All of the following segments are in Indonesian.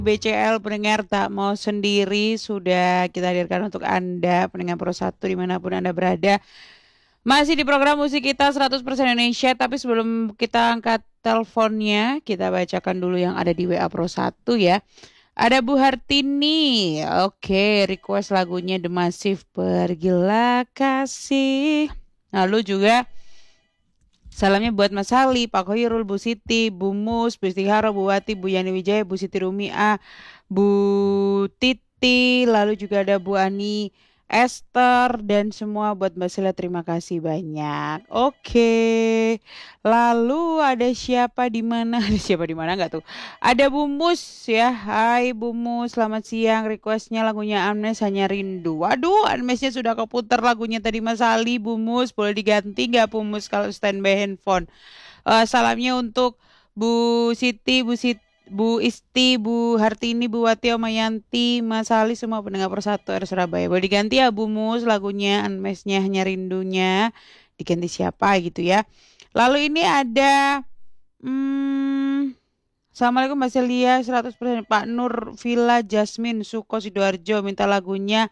BCL pendengar tak mau sendiri sudah kita hadirkan untuk Anda pendengar Pro 1 dimanapun Anda berada. Masih di program musik kita 100% Indonesia, tapi sebelum kita angkat teleponnya, kita bacakan dulu yang ada di WA Pro 1 ya. Ada Bu Hartini, oke, request lagunya The Massive, Pergilah Kasih. Lalu juga salamnya buat Mas Ali, Pak Khoirul, Bu Siti, Bu Mus, Bu Istihara, Bu Wati, Bu Yani Wijaya, Bu Siti Rumia, Bu Titi, lalu juga ada Bu Ani, Esther, dan semua buat Mbak Sela, terima kasih banyak. Oke, lalu ada siapa di mana? Ada siapa di mana nggak tuh? Ada Bu Mus ya, hai Bu Mus, selamat siang. Requestnya lagunya Amnes Hanya Rindu. Waduh, Amnesnya sudah keputar lagunya tadi Mas Ali, Bu Mus, boleh diganti nggak Bu Mus kalau standby handphone? Salamnya untuk Bu Siti, Bu Isti, Bu Hartini, Bu Wati, Oma Yanti, Mas Ali, semua pendengar Persatu R Surabaya. Boleh diganti ya Bu Mus lagunya, Unmesnya Hanya Rindunya. Diganti siapa gitu ya. Lalu ini ada Assalamualaikum Mbak Celia 100% Pak Nur Villa Jasmine Suko Sidoarjo minta lagunya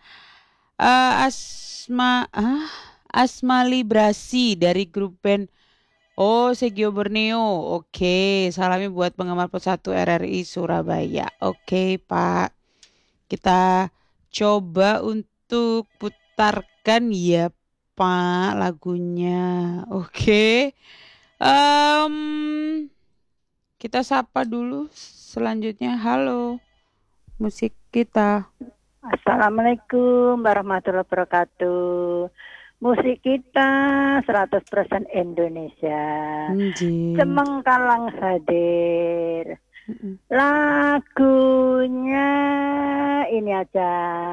Asma Librasi dari grup band Segio Borneo. Oke, salamnya buat penggemar Persatu RRI Surabaya. Oke, Pak. Kita coba untuk putarkan ya, Pak, lagunya. Oke. Kita sapa dulu selanjutnya. Halo, musik kita. Assalamualaikum warahmatullahi wabarakatuh. Musik kita 100% Indonesia. Cemengkalang hadir. Lagunya ini aja.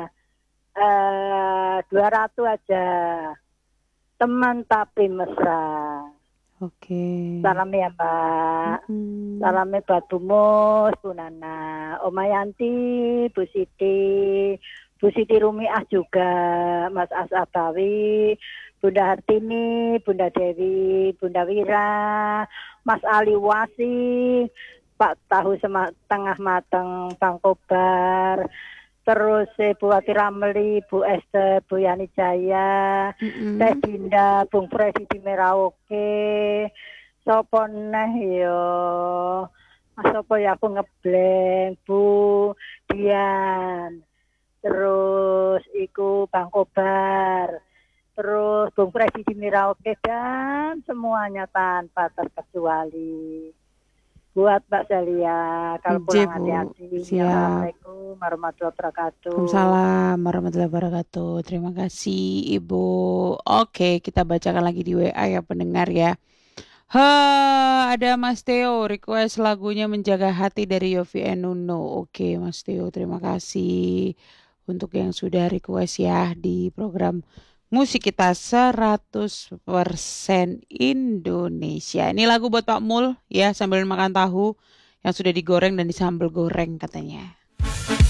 200 aja. Teman tapi mesra. Oke. Salam ya Mbak. Salamnya buat Bu Mus, Bu Nana, Oma Yanti, Bu Siti Rumiah juga, Mas Asabawi, Bunda Hartini, Bunda Dewi, Bunda Wira, Mas Ali Wasi, Pak Tahu Tengah Mateng, Bang Kobar, terus Bu Wati Ramli, Bu Esther, Bu Yani Jaya, Teh Dinda, Bung Freddy di Merauke, sopo neh yo, sopo ya aku ngebleng, Bu Dian, terus iku Bang Kobar, terus Bung Freddy di Merauke dan semuanya tanpa terkecuali. Buat Mbak Celia, kalau pulang hati-hati. Assalamualaikum warahmatullahi wabarakatuh. Waalaikumsalam warahmatullahi wabarakatuh. Terima kasih Ibu. Oke, kita bacakan lagi di WA ya pendengar ya. Ada Mas Theo request lagunya Menjaga Hati dari Yofi Enuno. Oke Mas Theo, terima kasih untuk yang sudah request ya di program musik kita 100% Indonesia. Ini lagu buat Pak Mul ya, sambil makan tahu yang sudah digoreng dan disambal goreng katanya.